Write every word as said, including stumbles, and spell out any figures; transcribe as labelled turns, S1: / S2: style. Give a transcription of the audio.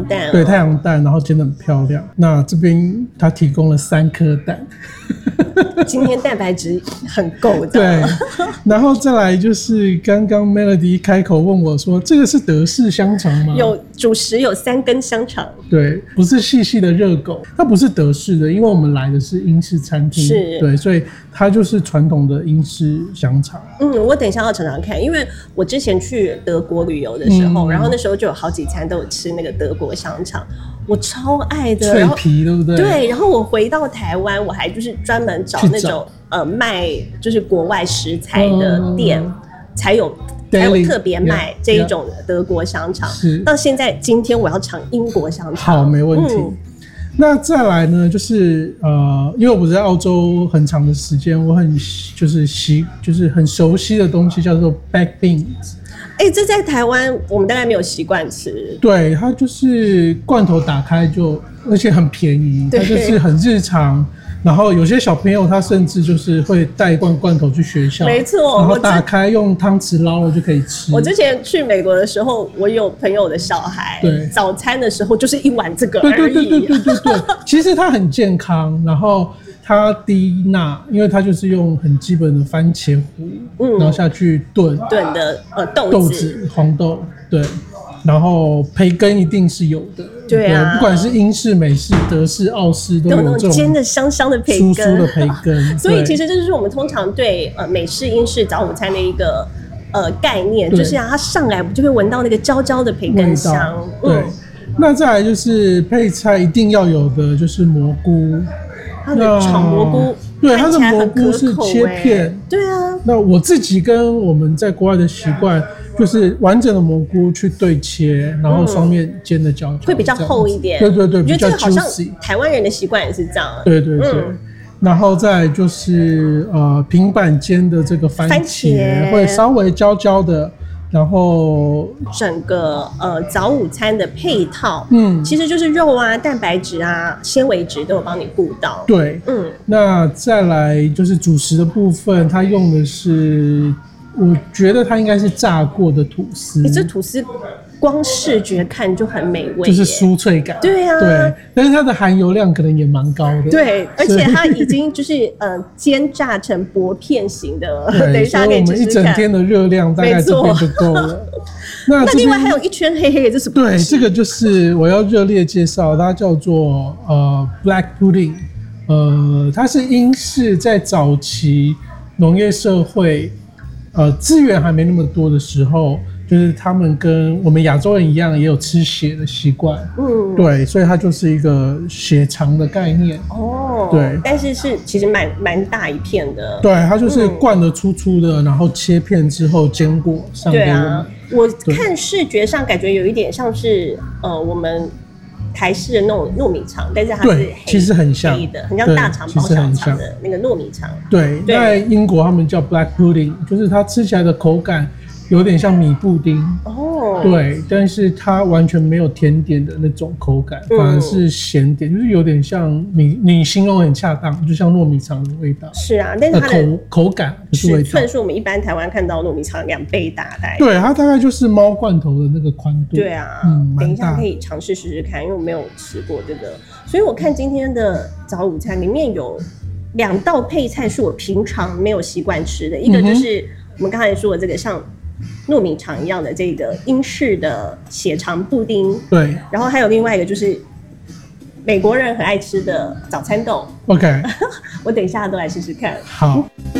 S1: 蛋、哦，
S2: 对，太阳蛋，然后煎得很漂亮。那这边它提供了三颗蛋，
S1: 今天蛋白质很够的。
S2: 对，然后再来就是刚刚 Melody 开口问我说，这个是德式香肠吗？
S1: 有主食有三根香肠，
S2: 对，不是细细的热狗，它不是德式的，因为我们来的是英式餐厅，
S1: 是，
S2: 对，所以它就是传统的英式香肠。
S1: 嗯，我等一下要尝尝看，因为我之前去德国旅游的时候，嗯、然后那时候就有好几餐都有吃那个德国香肠，我超爱的，
S2: 脆皮对不对？
S1: 对，然后我回到台湾，我还就是专门找那种呃卖就是国外食材的店，嗯、才有。才有特别卖这一种德国香肠。到现在，今天我要尝英国香肠。
S2: 好，没问题。嗯、那再来呢，就是呃，因为我在澳洲很长的时间，我很就是习就是很熟悉的东西叫做 baked beans。
S1: 哎、欸，这在台湾我们大概没有习惯吃。
S2: 对，它就是罐头打开就，而且很便宜，它就是很日常。然后有些小朋友他甚至就是会带一罐罐头去学校，
S1: 没错，
S2: 然后打开用汤匙捞了就可以吃。
S1: 我之前去美国的时候，我有朋友的小孩，对，早餐的时候就是一碗这个而已。
S2: 对对对对对对对，其实它很健康，然后它低钠，因为它就是用很基本的番茄糊，嗯，然后下去炖
S1: 炖的呃豆子
S2: 豆子黄豆，对。然后培根一定是有的，
S1: 对啊，
S2: 对，不管是英式、美式、德式、澳式都有这种
S1: 煎的香香的培根，
S2: 酥酥的培根。
S1: 所以其实这就是我们通常对呃美式、英式早午餐的一个呃概念，就是啊，它上来就会闻到那个焦焦的培根香。
S2: 对，嗯、那再来就是配菜一定要有的就是蘑菇，
S1: 它的炒蘑菇，
S2: 对，它的蘑菇是切片，
S1: 对啊。
S2: 那我自己跟我们在国外的习惯。就是完整的蘑菇去对切，然后双面煎的焦焦，
S1: 会比较厚一点。
S2: 对对对，
S1: 我觉得这个好像
S2: juicy
S1: 台湾人的习惯也是这样。
S2: 对对对，嗯、然后再就是呃平板煎的这个番茄，番茄会稍微焦焦的。然后
S1: 整个呃早午餐的配套，嗯，其实就是肉啊、蛋白质啊、纤维质都有帮你顾到。
S2: 对，嗯，那再来就是主食的部分，它用的是。我觉得它应该是炸过的吐司。
S1: 你、欸、这吐司光视觉看就很美味，
S2: 就是酥脆感。
S1: 对啊，
S2: 对，但是它的含油量可能也蛮高的。
S1: 对，而且它已经就是呃煎炸成薄片型的。等一下可以
S2: 我们一整天的热量大概这边就够了。
S1: 那, 那另外还有一圈黑黑的，这是什么？
S2: 对，这个就是我要热烈介绍，它叫做呃 black pudding。呃，它是英式在早期农业社会。呃，资源还没那么多的时候，就是他们跟我们亚洲人一样，也有吃血的习惯。嗯，对，所以它就是一个血肠的概念。哦，对，
S1: 但是是其实蛮蛮大一片的。
S2: 对，它就是灌得粗粗的，嗯、然后切片之后煎过上给我们。对啊，
S1: 我看视觉上感觉有一点像是呃我们。台式的那种糯米肠，但是它是黑
S2: 其实很像
S1: 黑的，很像大肠包小肠的那个糯米肠。
S2: 对，在英国他们叫 black pudding， 就是它吃起来的口感有点像米布丁。哦，对，但是它完全没有甜点的那种口感，嗯、反而是咸点，就是有点像你你形容很恰当，就像糯米肠的味道。
S1: 是啊，但是它的
S2: 口口感不是味道，
S1: 尺寸是我们一般台湾看到糯米肠两倍大，大概。
S2: 对，它大概就是猫罐头的那个宽度。
S1: 对啊，嗯，等一下可以尝试试试看，因为我没有吃过这个，所以我看今天的早午餐里面有两道配菜是我平常没有习惯吃的，一个就是我们刚才说的这个像。糯米肠一样的这个英式的血肠布丁，
S2: 对，
S1: 然后还有另外一个就是美国人很爱吃的早餐豆。
S2: OK，
S1: 我等一下都来试试看。
S2: 好。嗯